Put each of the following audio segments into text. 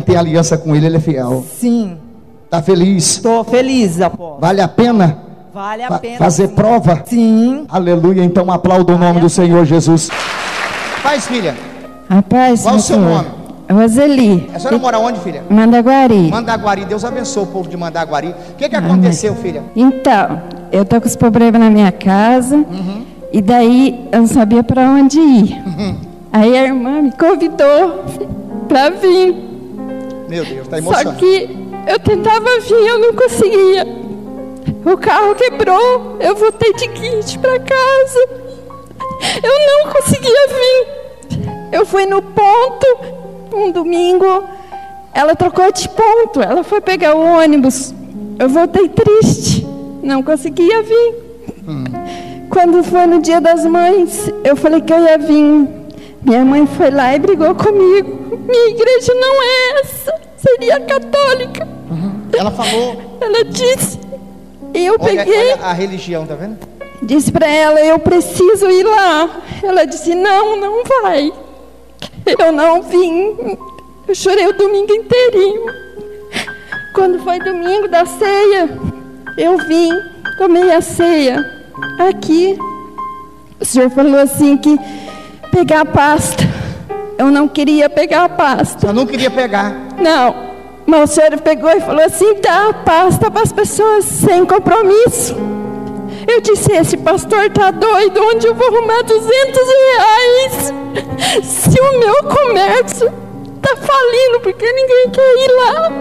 tem aliança com Ele, Ele é fiel. Sim. Está feliz? Estou feliz, apóstolo. Vale a pena? Vale a pena. Fazer prova? Sim. Aleluia, então aplauda o nome do Senhor Jesus. Paz, filha. Rapaz, Qual o seu nome? Roseli. A senhora mora onde, filha? Mandaguari. Mandaguari. Deus abençoe o povo de Mandaguari. O que aconteceu, filha? Então, eu tô com os problemas na minha casa. E daí eu não sabia para onde ir. Aí a irmã me convidou para vir. Meu Deus, está emocionado. Só que eu tentava vir, eu não conseguia. O carro quebrou, eu voltei de kit para casa. Eu não conseguia vir. Eu fui no ponto, um domingo, ela trocou de ponto, ela foi pegar o ônibus. Eu voltei triste, não conseguia vir. Quando foi no Dia das Mães, eu falei que eu ia vir. Minha mãe foi lá e brigou comigo. Minha igreja não é essa, seria católica. Ela falou. Ela disse, e eu Olha peguei. a religião, tá vendo? Disse para ela, eu preciso ir lá. Ela disse, não vai. Eu não vim. Eu chorei o domingo inteirinho. Quando foi domingo da ceia, eu vim, tomei a ceia. Aqui, o senhor falou assim que pegar a pasta. Eu não queria pegar a pasta. Eu não queria pegar. Não, mas o senhor pegou e falou assim, dá a pasta para as pessoas sem compromisso. Eu disse, esse pastor tá doido, onde eu vou arrumar R$200? Se o meu comércio tá falindo, porque ninguém quer ir lá.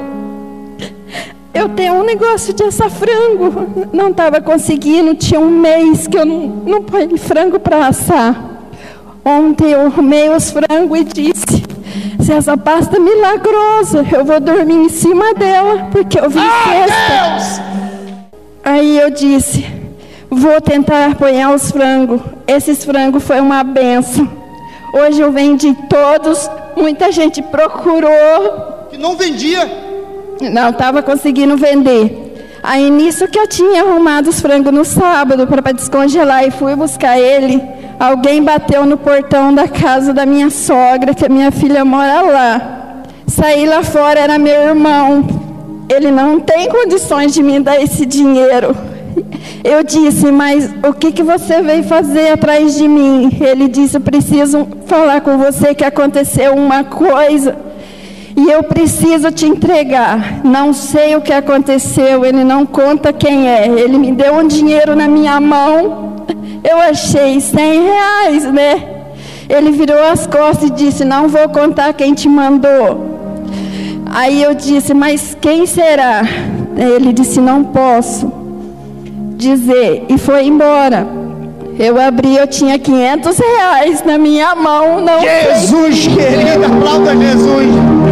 Eu tenho um negócio de assar frango, não estava conseguindo, tinha um mês que eu não ponho frango para assar. Ontem eu arrumei os frangos e disse, se essa pasta é milagrosa, eu vou dormir em cima dela, porque eu vi festa. Aí eu disse, vou tentar apanhar os frangos. Esses frangos foi uma benção. Hoje eu vendi todos, muita gente procurou. Que não vendia. Não estava conseguindo vender. Aí nisso que eu tinha arrumado os frangos no sábado para descongelar e fui buscar ele, alguém bateu no portão da casa da minha sogra, que a minha filha mora lá. Saí lá fora, era meu irmão. Ele não tem condições de me dar esse dinheiro. Eu disse, mas o que você veio fazer atrás de mim? Ele disse, eu preciso falar com você que aconteceu uma coisa e eu preciso te entregar. Não sei o que aconteceu, ele não conta quem é. Ele me deu um dinheiro na minha mão, eu achei R$100, né? Ele virou as costas e disse, não vou contar quem te mandou. Aí eu disse, mas quem será? Ele disse, não posso dizer, e foi embora. Eu abri, eu tinha R$500 na minha mão. Não Jesus sei. querido, aplauda Jesus.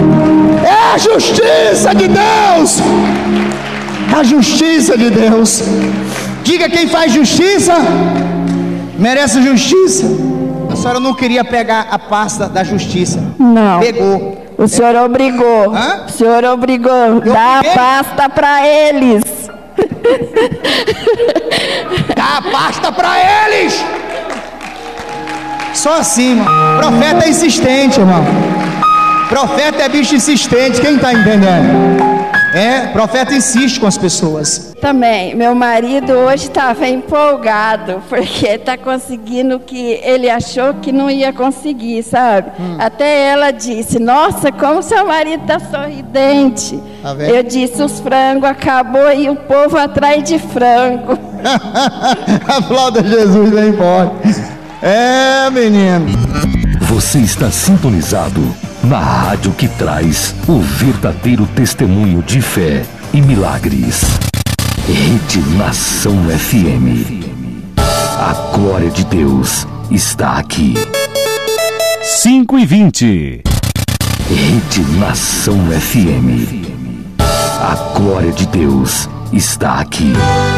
É a justiça de Deus. A justiça de Deus. Diga, quem faz justiça merece justiça. A senhora não queria pegar a pasta da justiça. Não. Pegou. O senhor obrigou. Hã? O senhor obrigou. Dá a pasta para eles. Dá a pasta para eles. Só assim, irmão. Profeta é insistente, irmão. Profeta é bicho insistente. Quem está entendendo? Profeta insiste com as pessoas. Também, meu marido hoje estava empolgado, porque está conseguindo o que ele achou que não ia conseguir, sabe? Até ela disse, nossa, como seu marido está sorridente. Tá vendo? Eu disse, os frangos acabou e o povo atrás de frango. Aplauda Jesus, vem embora. Menino. Você está sintonizado na rádio que traz o verdadeiro testemunho de fé e milagres. Rede Nação FM. A glória de Deus está aqui. 5:20. Rede Nação FM. A glória de Deus está aqui.